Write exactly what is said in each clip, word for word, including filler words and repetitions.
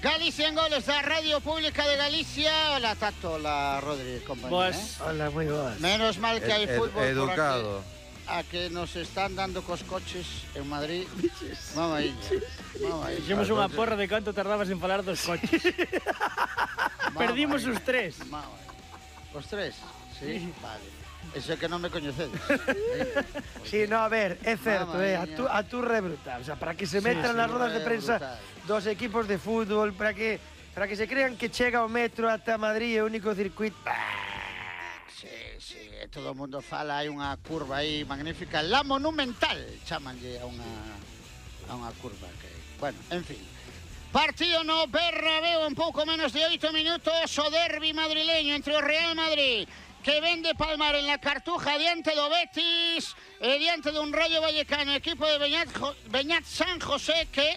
Galicia en Goles da Radio Pública de Galicia. Hola, Tato, hola, Rodri, compañía. Boas. ¿eh? Hola, moi boas. Menos mal que hai Ed- fútbol educado. por aquí, a que nos están dando cos coches en Madrid. Vamos aí. Vamos aí. Fixemos unha porra de canto tardabas en falar dos coches. Perdimos os tres. Vamos aí. Os tres? Sí, vale. Eso é que non me coñecedes. Sí, no, a ver, é certo, Mamma eh, a mía. tu, a turra é brutal. O sea, para que se metan sí, nas rodas de é prensa brutal. dos equipos de fútbol, para que para que se crean que chega o metro ata Madrid é o único circuito. Sí, sí, todo o mundo fala, hai unha curva aí magnífica, la monumental, chamanlle a unha a unha curva que, bueno, en fin. Partido no Bernabéu en pouco menos de oito minutos, o derbi madrileño entre o Real Madrid, que ven de palmar en la Cartuja diante do Betis e diante dun Rayo Vallecano, equipo de Beñat, Beñat San José, que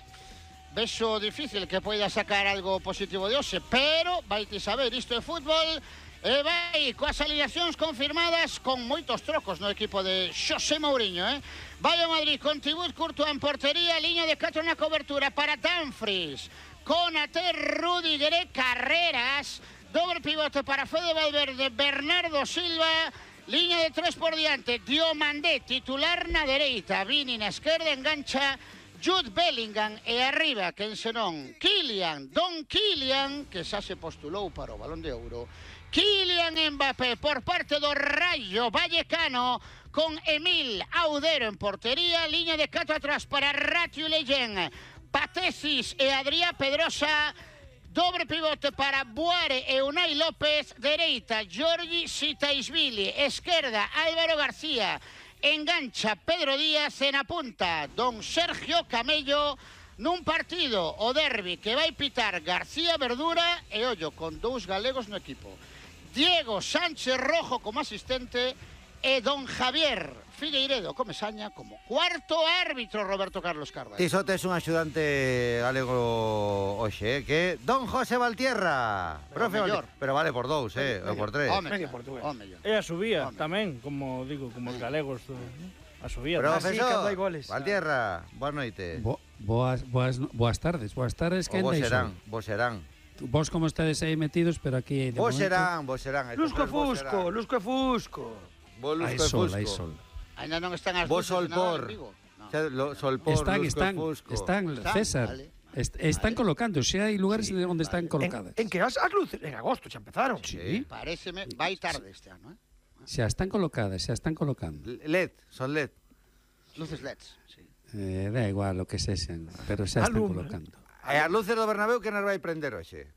vexo difícil que poida sacar algo positivo de hoxe, pero vai te saber, isto é fútbol. E vai coas alineacións confirmadas con moitos trocos no equipo de Xosé Mourinho, eh? Vai o Madrid con Thibaut Courtois en portería, liña de catro na cobertura para Dumfries, Konaté, Rudiger e Carreras, doble pivote para Fede Valverde, Bernardo Silva, liña de tres por diante, Diomandé titular na dereita, Vini na esquerda, engancha Jude Bellingham e arriba, quen senón, Kylian, Don Kylian, que xa se postulou para o Balón de Ouro, Kylian Mbappé por parte do Rayo Vallecano, con Emil Audero en portería, liña de catro atrás para Ratiu Leyen, Patesis e Adrià Pedrosa, dobre pivote para Buare e Unai López, dereita Giorgi Sitaisvili, esquerda Álvaro García, engancha Pedro Díaz en a punta don Sergio Camello, nun partido, o derbi, que vai pitar García Verdura e ollo, con dous galegos no equipo. Diego Sánchez Rojo como asistente e don Javier Figueiredo Comesaña como cuarto árbitro, Roberto Carlos Carvalho. Ti só tes un axudante galego hoxe, eh, que é don José Valtierra. Pero Profe mellor. Valtierra. Pero vale por dous, eh, ou por tres. Home, Medio portugués. home, yo. E a subía Home. tamén, como digo, como os galegos. do- A subía. Pero- tamén. Así, cando Profesor hai goles. Valtierra, boas noites. Bo, boas, boas, boas tardes, boas tardes, O que vos andais serán, hoy? vos serán. Vos como estades aí metidos, pero aquí de Vos momento... serán, vos serán. estos Lusco e tres vos Fusco, serán. Lusco e Fusco. Vos Hai Lusco e sol, Fusco. hai sol. Ainda non están as Vos luces de Nadal Solpor. en Vigo. No. Xa, lo- Solpor, Están, Lusco están, e Fusco. están, Están, César. vale. Est- están Vale. colocando, xa hai lugares Sí, de onde están vale. colocadas. En, en que as, as luces? En agosto xa empezaron. Sí. Paréceme, vai tarde este ano, eh? Xa están colocadas, xa están colocando. L E D, son L E D. Luces L E Ds, sí. Eh, da igual o que sexan, pero xa están Alumbra. colocando. E as luces do Bernabéu que nos vai prender hoxe?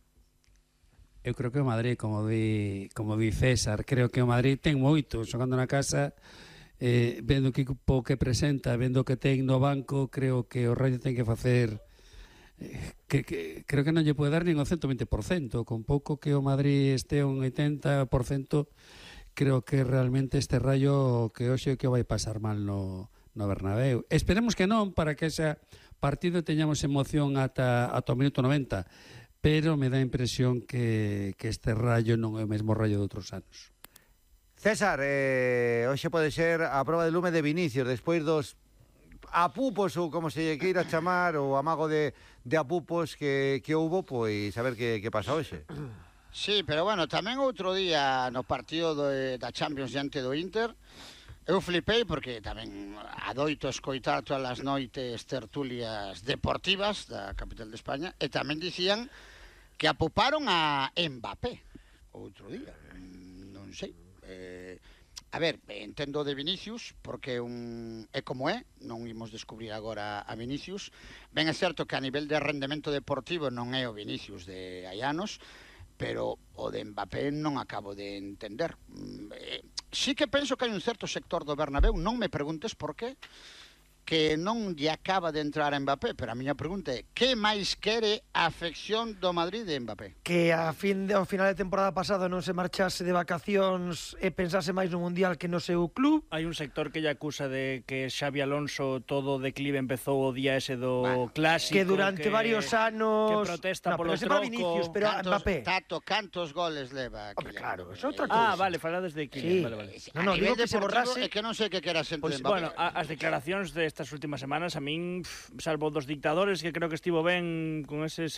Eu creo que o Madrid, como di, como di César, creo que o Madrid ten moito xogando na casa, eh, vendo que equipo que presenta, vendo que ten no banco, creo que o Rayo ten que facer eh, que, que creo que non lle pode dar nin o ciento vinte por cento, con pouco que o Madrid este un oitenta por cento, creo que realmente este Rayo que hoxe que o vai pasar mal no, no Bernabéu. Esperemos que non, para que ese partido teñamos emoción ata, ata o minuto noventa, pero me dá a impresión que, que este Rayo non é o mesmo Rayo de outros anos. César, eh, hoxe pode ser a prova de lume de Vinicius, despois dos apupos ou como se lle queira chamar, o amago de, de apupos que, que houbo, pois a ver que, que pasa hoxe. Sí, pero bueno, tamén outro día no partido de, da Champions diante do Inter, eu flipei porque tamén adoito escoitar todas as noites tertulias deportivas da capital de España e tamén dicían que apuparon a Mbappé outro día, non sei. Eh, a ver, entendo de Vinicius porque un, é como é, non imos descubrir agora a Vinicius. Ben é certo que a nivel de rendemento deportivo non é o Vinicius de hai anos, pero o de Mbappé non acabo de entender. Eh, sí que penso que hai un certo sector do Bernabéu, non me preguntes por qué, que non lle acaba de entrar a Mbappé, pero a miña pregunta é que máis quere a afección do Madrid de Mbappé? Que a fin de, ao final de temporada pasada non se marchase de vacacións e pensase máis no Mundial que no seu club. Hai un sector que lle acusa de que Xavi Alonso todo o declive empezou o día ese do Bueno, clásico, Que durante que, varios anos... que protesta no, polo pero ese para troco. Vinicius, pero a Cantos- Mbappé. Tato, cantos goles leva? Hombre, Kylian claro, Mbappé? es outra Ah, cousa. vale, falades de Sí. Kylian, vale, vale. Eh, No, no, a nivel digo que se deportivo borrase- é que non sei que quera sentir Pois, Mbappé. bueno, a, as declaracións destas últimas semanas a min, pff, salvo dos dictadores que creo que estivo ben con eses